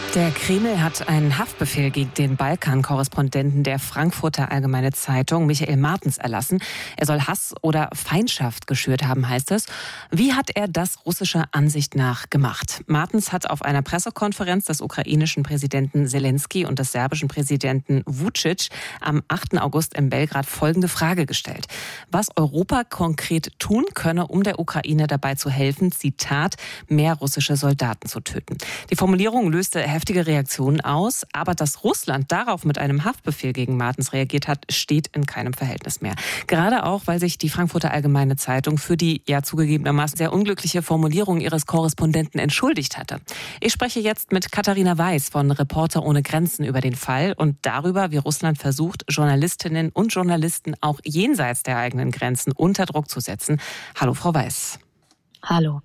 Der Kreml hat einen Haftbefehl gegen den Balkan-Korrespondenten der Frankfurter Allgemeine Zeitung, Michael Martens, erlassen. Er soll Hass oder Feindschaft geschürt haben, heißt es. Wie hat er das russischer Ansicht nach gemacht? Martens hat auf einer Pressekonferenz des ukrainischen Präsidenten Selenskyj und des serbischen Präsidenten Vučić am 8. August in Belgrad folgende Frage gestellt: Was Europa konkret tun könne, um der Ukraine dabei zu helfen, Zitat, mehr russische Soldaten zu töten. Die Formulierung löste heftige Reaktionen aus, aber dass Russland darauf mit einem Haftbefehl gegen Martens reagiert hat, steht in keinem Verhältnis mehr. Gerade auch, weil sich die Frankfurter Allgemeine Zeitung für die ja zugegebenermaßen sehr unglückliche Formulierung ihres Korrespondenten entschuldigt hatte. Ich spreche jetzt mit Katharina Weiß von Reporter ohne Grenzen über den Fall und darüber, wie Russland versucht, Journalistinnen und Journalisten auch jenseits der eigenen Grenzen unter Druck zu setzen. Hallo, Frau Weiß. Hallo.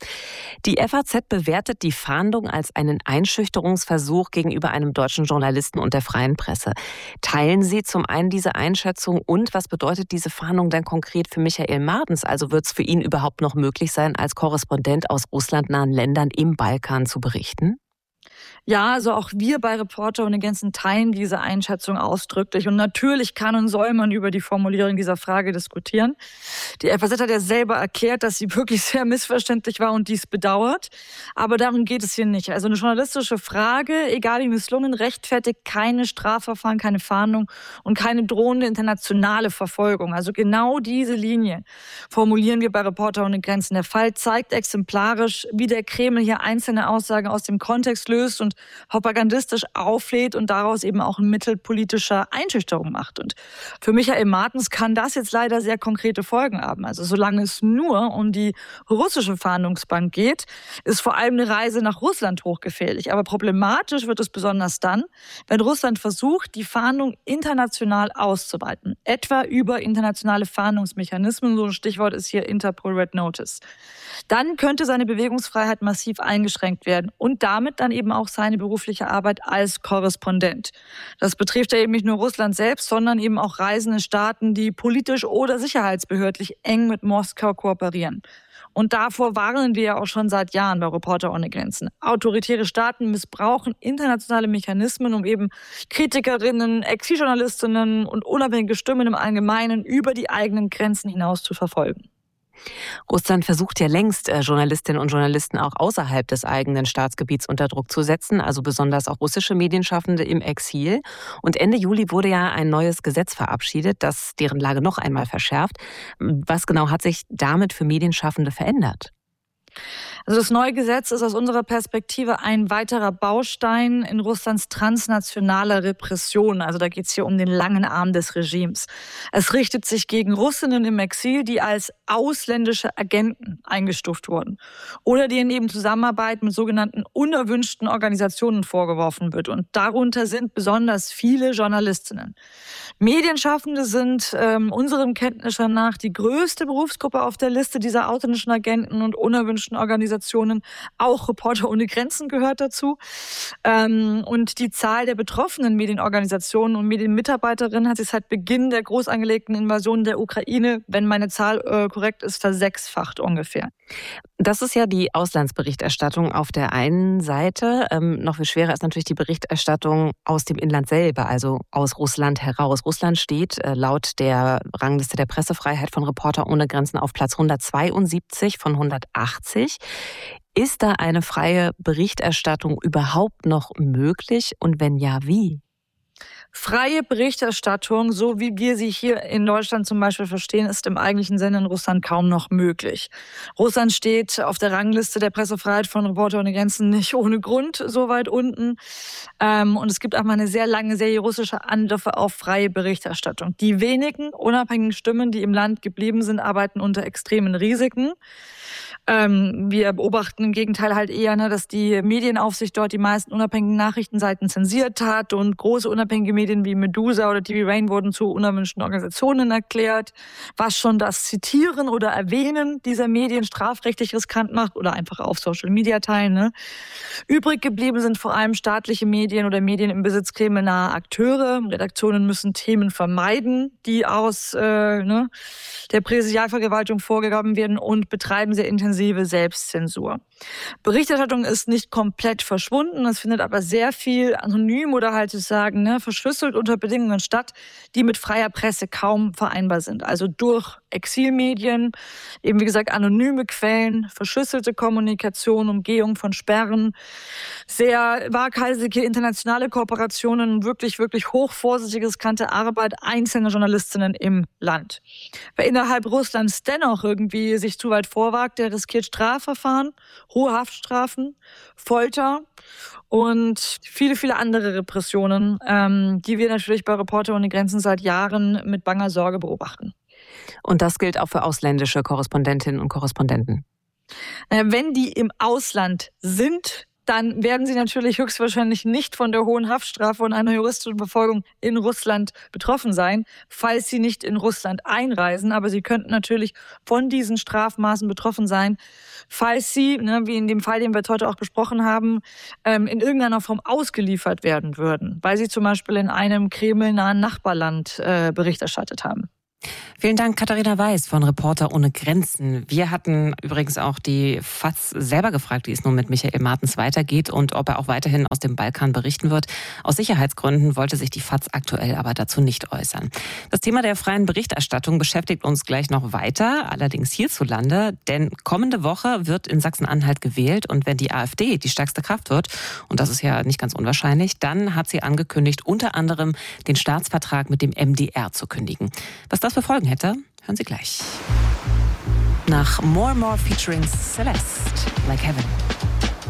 Die FAZ bewertet die Fahndung als einen Einschüchterungsversuch gegenüber einem deutschen Journalisten und der freien Presse. Teilen Sie zum einen diese Einschätzung und was bedeutet diese Fahndung denn konkret für Michael Martens? Also wird es für ihn überhaupt noch möglich sein, als Korrespondent aus russlandnahen Ländern im Balkan zu berichten? Ja, also auch wir bei Reporter ohne Grenzen teilen diese Einschätzung ausdrücklich. Und natürlich kann und soll man über die Formulierung dieser Frage diskutieren. Die FAZ hat ja selber erklärt, dass sie wirklich sehr missverständlich war und dies bedauert. Aber darum geht es hier nicht. Also eine journalistische Frage, egal wie misslungen, rechtfertigt keine Strafverfahren, keine Fahndung und keine drohende internationale Verfolgung. Also genau diese Linie formulieren wir bei Reporter ohne Grenzen. Der Fall zeigt exemplarisch, wie der Kreml hier einzelne Aussagen aus dem Kontext löst und propagandistisch auflädt und daraus eben auch ein Mittel politischer Einschüchterung macht. Und für Michael Martens kann das jetzt leider sehr konkrete Folgen haben. Also solange es nur um die russische Fahndungsbank geht, ist vor allem eine Reise nach Russland hochgefährlich. Aber problematisch wird es besonders dann, wenn Russland versucht, die Fahndung international auszuweiten. Etwa über internationale Fahndungsmechanismen. So ein Stichwort ist hier Interpol Red Notice. Dann könnte seine Bewegungsfreiheit massiv eingeschränkt werden und damit dann eben auch seine berufliche Arbeit als Korrespondent. Das betrifft ja eben nicht nur Russland selbst, sondern eben auch reisende Staaten, die politisch oder sicherheitsbehördlich eng mit Moskau kooperieren. Und davor warnen wir ja auch schon seit Jahren bei Reporter ohne Grenzen. Autoritäre Staaten missbrauchen internationale Mechanismen, um eben Kritikerinnen, Exiljournalistinnen und unabhängige Stimmen im Allgemeinen über die eigenen Grenzen hinaus zu verfolgen. Russland versucht ja längst, Journalistinnen und Journalisten auch außerhalb des eigenen Staatsgebiets unter Druck zu setzen, also besonders auch russische Medienschaffende im Exil. Und Ende Juli wurde ja ein neues Gesetz verabschiedet, das deren Lage noch einmal verschärft. Was genau hat sich damit für Medienschaffende verändert? Also das neue Gesetz ist aus unserer Perspektive ein weiterer Baustein in Russlands transnationaler Repression. Also da geht es hier um den langen Arm des Regimes. Es richtet sich gegen Russinnen im Exil, die als ausländische Agenten eingestuft wurden oder denen eben Zusammenarbeit mit sogenannten unerwünschten Organisationen vorgeworfen wird. Und darunter sind besonders viele Journalistinnen. Medienschaffende sind unserem Kenntnisstand nach die größte Berufsgruppe auf der Liste dieser ausländischen Agenten und unerwünschten Organisationen. Auch Reporter ohne Grenzen gehört dazu. Und die Zahl der betroffenen Medienorganisationen und Medienmitarbeiterinnen hat sich seit Beginn der groß angelegten Invasion der Ukraine, wenn meine Zahl korrekt ist, versechsfacht ungefähr. Das ist ja die Auslandsberichterstattung auf der einen Seite. Noch viel schwerer ist natürlich die Berichterstattung aus dem Inland selber, also aus Russland heraus. Russland steht laut der Rangliste der Pressefreiheit von Reporter ohne Grenzen auf Platz 172 von 180. Ist da eine freie Berichterstattung überhaupt noch möglich und wenn ja, wie? Freie Berichterstattung, so wie wir sie hier in Deutschland zum Beispiel verstehen, ist im eigentlichen Sinne in Russland kaum noch möglich. Russland steht auf der Rangliste der Pressefreiheit von Reporter ohne Grenzen nicht ohne Grund so weit unten. Und es gibt auch mal eine sehr lange Serie russischer Angriffe auf freie Berichterstattung. Die wenigen unabhängigen Stimmen, die im Land geblieben sind, arbeiten unter extremen Risiken. Wir beobachten im Gegenteil halt eher, dass die Medienaufsicht dort die meisten unabhängigen Nachrichtenseiten zensiert hat und große unabhängige Medien wie Medusa oder TV Rain wurden zu unerwünschten Organisationen erklärt, was schon das Zitieren oder Erwähnen dieser Medien strafrechtlich riskant macht oder einfach auf Social Media teilen. Ne? Übrig geblieben sind vor allem staatliche Medien oder Medien im Besitz kremlnaher Akteure. Redaktionen müssen Themen vermeiden, die aus der Präsidialverwaltung vorgegeben werden und betreiben sehr intensiv intensive Selbstzensur. Berichterstattung ist nicht komplett verschwunden, es findet aber sehr viel anonym oder halt zu sagen, verschlüsselt unter Bedingungen statt, die mit freier Presse kaum vereinbar sind. Also durch Exilmedien, eben wie gesagt anonyme Quellen, verschlüsselte Kommunikation, Umgehung von Sperren, sehr waghalsige internationale Kooperationen, wirklich, wirklich hochvorsichtig riskante Arbeit einzelner Journalistinnen im Land. Wer innerhalb Russlands dennoch irgendwie sich zu weit vorwagt, der riskiert Strafverfahren, hohe Haftstrafen, Folter und viele, viele andere Repressionen, die wir natürlich bei Reporter ohne Grenzen seit Jahren mit banger Sorge beobachten. Und das gilt auch für ausländische Korrespondentinnen und Korrespondenten? Wenn die im Ausland sind, dann werden sie natürlich höchstwahrscheinlich nicht von der hohen Haftstrafe und einer juristischen Verfolgung in Russland betroffen sein, falls sie nicht in Russland einreisen. Aber sie könnten natürlich von diesen Strafmaßen betroffen sein, falls sie, wie in dem Fall, den wir heute auch besprochen haben, in irgendeiner Form ausgeliefert werden würden, weil sie zum Beispiel in einem kremlnahen Nachbarland Bericht erstattet haben. Vielen Dank, Katharina Weiß von Reporter ohne Grenzen. Wir hatten übrigens auch die FAZ selber gefragt, wie es nun mit Michael Martens weitergeht und ob er auch weiterhin aus dem Balkan berichten wird. Aus Sicherheitsgründen wollte sich die FAZ aktuell aber dazu nicht äußern. Das Thema der freien Berichterstattung beschäftigt uns gleich noch weiter, allerdings hierzulande, denn kommende Woche wird in Sachsen-Anhalt gewählt und wenn die AfD die stärkste Kraft wird, und das ist ja nicht ganz unwahrscheinlich, dann hat sie angekündigt, unter anderem den Staatsvertrag mit dem MDR zu kündigen. Was das für Folgen hätte, hören Sie gleich. Nach More More featuring Celeste, Like Heaven.